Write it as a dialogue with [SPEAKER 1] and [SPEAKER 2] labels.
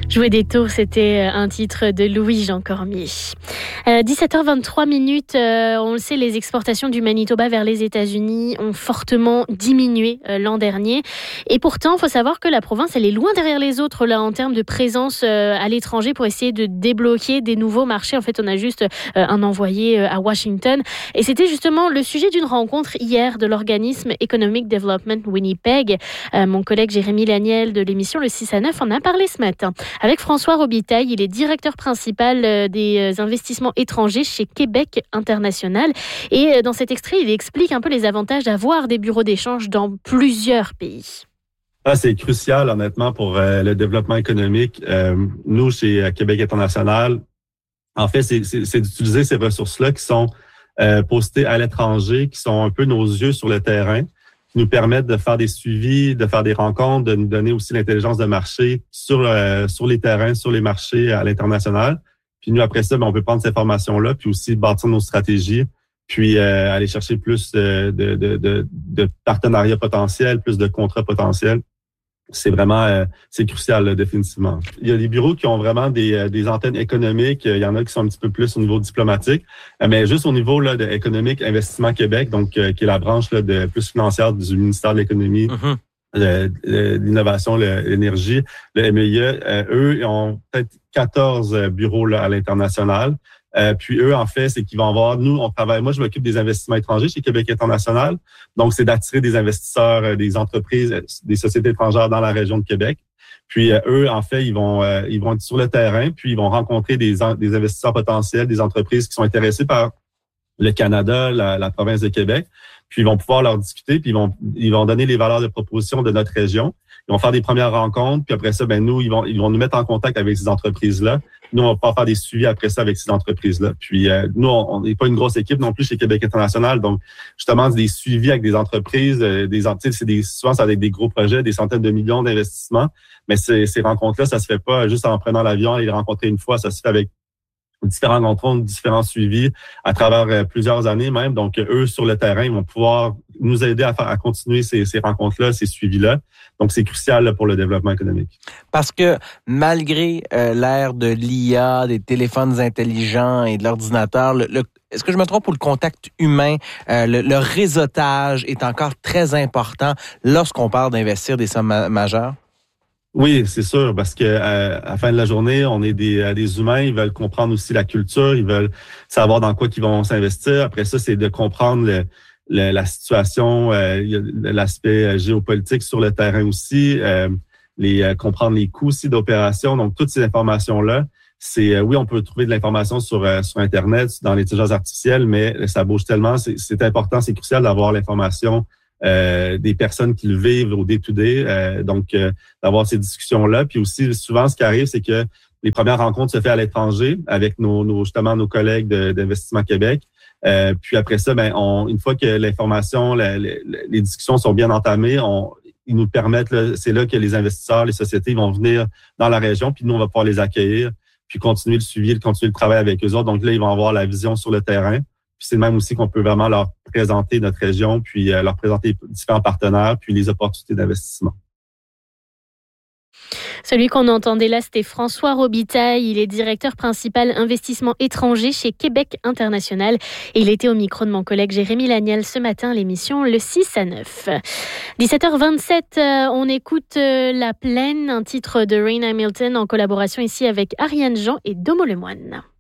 [SPEAKER 1] Jouer des tours, c'était un titre de Louis-Jean Cormier. 17h23 minutes, on le sait, les exportations du Manitoba vers les États-Unis ont fortement diminué l'an dernier. Et pourtant, il faut savoir que la province, elle est loin derrière les autres là en termes de présence à l'étranger pour essayer de débloquer des nouveaux marchés. En fait, on a juste un envoyé à Washington. Et c'était justement le sujet d'une rencontre hier de l'organisme Economic Development Winnipeg. Mon collègue Jérémy Laniel de l'émission Le 6 à 9 en a parlé ce matin avec François Robitaille. Il est directeur principal des investissements étrangers chez Québec International. Et dans cet extrait, il explique un peu les avantages d'avoir des bureaux d'échange dans plusieurs pays.
[SPEAKER 2] C'est crucial, honnêtement, pour le développement économique. Nous, chez Québec International, en fait, c'est d'utiliser ces ressources-là qui sont postées à l'étranger, qui sont un peu nos yeux sur le terrain, qui nous permettent de faire des suivis, de faire des rencontres, de nous donner aussi l'intelligence de marché sur les terrains, sur les marchés à l'international. Puis nous, après ça, on peut prendre ces formations-là, puis aussi bâtir nos stratégies, puis aller chercher plus de partenariats potentiels, plus de contrats potentiels. C'est vraiment c'est crucial là, définitivement. Il y a des bureaux qui ont vraiment des antennes économiques. Il y en a qui sont un petit peu plus au niveau diplomatique, mais juste au niveau là de économique, Investissement Québec, donc qui est la branche là de plus financière du ministère de l'économie, l'innovation, l'énergie, le MEIE. Eux, ils ont peut-être 14 bureaux là à l'international. Puis eux, en fait, c'est qu'ils vont avoir, nous, on travaille, moi, je m'occupe des investissements étrangers chez Québec International. Donc, c'est d'attirer des investisseurs, des entreprises, des sociétés étrangères dans la région de Québec. Puis eux, en fait, ils vont être sur le terrain, puis ils vont rencontrer des investisseurs potentiels, des entreprises qui sont intéressées par le Canada, la province de Québec. Puis ils vont pouvoir leur discuter, puis ils vont donner les valeurs de proposition de notre région. Ils vont faire des premières rencontres, puis après ça, nous, ils vont nous mettre en contact avec ces entreprises-là. Nous, on va pouvoir faire des suivis après ça avec ces entreprises-là. Puis nous, on n'est pas une grosse équipe non plus chez Québec International, donc justement, des suivis avec des entreprises, souvent c'est avec des gros projets, des centaines de millions d'investissements. Mais ces rencontres-là, ça se fait pas juste en prenant l'avion et les rencontrer une fois, ça se fait avec différentes rencontres, différents suivis à travers plusieurs années même. Donc, eux, sur le terrain, ils vont pouvoir nous aider à continuer ces rencontres-là, ces suivis-là. Donc, c'est crucial là, pour le développement économique.
[SPEAKER 3] Parce que malgré l'ère de l'IA, des téléphones intelligents et de l'ordinateur, est-ce que je me trompe pour le contact humain, le réseautage est encore très important lorsqu'on parle d'investir des sommes majeures?
[SPEAKER 2] Oui, c'est sûr, parce que à la fin de la journée, on est des humains, ils veulent comprendre aussi la culture, ils veulent savoir dans quoi ils vont s'investir. Après ça, c'est de comprendre la situation, l'aspect géopolitique sur le terrain aussi, comprendre les coûts aussi d'opération. Donc, toutes ces informations-là, oui, on peut trouver de l'information sur Internet, dans l'intelligence artificielle, mais ça bouge tellement. C'est important, c'est crucial d'avoir l'information des personnes qui le vivent au day-to-day, donc d'avoir ces discussions-là. Puis aussi, souvent, ce qui arrive, c'est que les premières rencontres se font à l'étranger avec justement nos collègues d'Investissement Québec. Puis après ça, une fois que l'information, les discussions sont bien entamées, ils nous permettent, c'est là que les investisseurs, les sociétés vont venir dans la région, puis nous, on va pouvoir les accueillir, puis continuer le suivi, continuer le travail avec eux autres. Donc là, ils vont avoir la vision sur le terrain. Puis c'est le même aussi qu'on peut vraiment leur présenter notre région, puis leur présenter différents partenaires, puis les opportunités d'investissement.
[SPEAKER 1] Celui qu'on entendait là, c'était François Robitaille. Il est directeur principal investissement étranger chez Québec International. Et il était au micro de mon collègue Jérémy Laniel ce matin, l'émission Le 6 à 9. 17h27, on écoute La Plaine, un titre de Rain Hamilton en collaboration ici avec Ariane Jean et Domo Lemoine.